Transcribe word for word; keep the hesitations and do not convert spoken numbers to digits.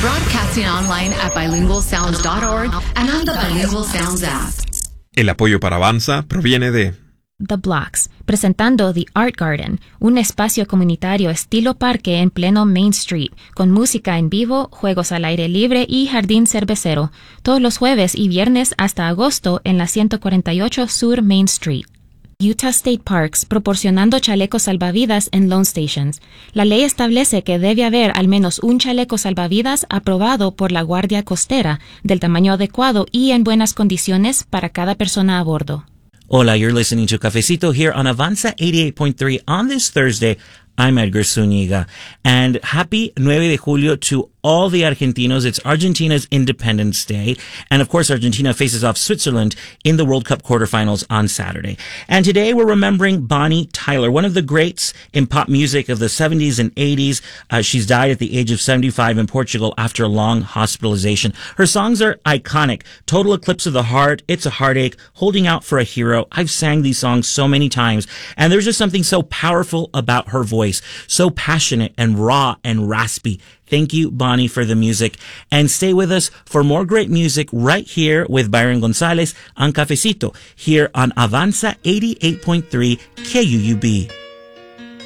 Broadcasting online at bilingual sounds dot org and on the Bilingual Sounds app. El apoyo para Avanza proviene de The Blocks, presentando The Art Garden, un espacio comunitario estilo parque en pleno Main Street, con música en vivo, juegos al aire libre y jardín cervecero, todos los jueves y viernes hasta agosto en la ciento cuarenta y ocho Sur Main Street. Utah State Parks, proporcionando chalecos salvavidas en loan stations. La ley establece que debe haber al menos un chaleco salvavidas aprobado por la Guardia Costera, del tamaño adecuado y en buenas condiciones para cada persona a bordo. Hola, you're listening to Cafecito here on Avanza eighty-eight point three on this Thursday. I'm Edgar Zúñiga. And happy nueve de julio to all the Argentinos. It's Argentina's Independence Day. And of course, Argentina faces off Switzerland in the World Cup quarterfinals on Saturday. And today we're remembering Bonnie Tyler, one of the greats in pop music of the seventies and eighties. Uh, she's died at the age of seventy-five in Portugal after a long hospitalization. Her songs are iconic. Total Eclipse of the Heart, It's a Heartache, Holding Out for a Hero. I've sang these songs so many times. And there's just something so powerful about her voice. So passionate and raw and raspy. Thank you, Bonnie, for the music. And stay with us for more great music right here with Byron Gonzalez on Cafecito here on Avanza eighty-eight point three K U U B.